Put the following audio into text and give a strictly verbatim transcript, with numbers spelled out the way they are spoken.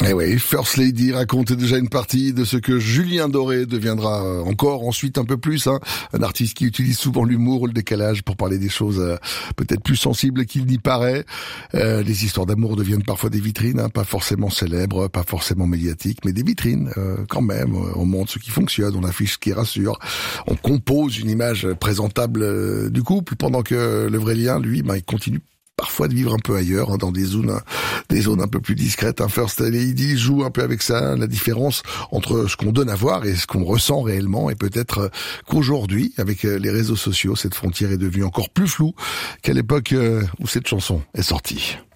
Eh oui, First Lady raconte déjà une partie de ce que Julien Doré deviendra encore ensuite un peu plus, hein. Un artiste qui utilise souvent l'humour ou le décalage pour parler des choses euh, peut-être plus sensibles qu'il n'y paraît. Euh, les histoires d'amour deviennent parfois des vitrines, hein, pas forcément célèbres, pas forcément médiatiques, mais des vitrines euh, quand même. On montre ce qui fonctionne, on affiche ce qui rassure, on compose une image présentable euh, du couple, pendant que le vrai lien, lui, bah, il continue parfois de vivre un peu ailleurs, hein, dans des zones, des zones un peu plus discrètes. Un First Lady joue un peu avec ça, la différence entre ce qu'on donne à voir et ce qu'on ressent réellement. Et peut-être qu'aujourd'hui, avec les réseaux sociaux, cette frontière est devenue encore plus floue qu'à l'époque où cette chanson est sortie.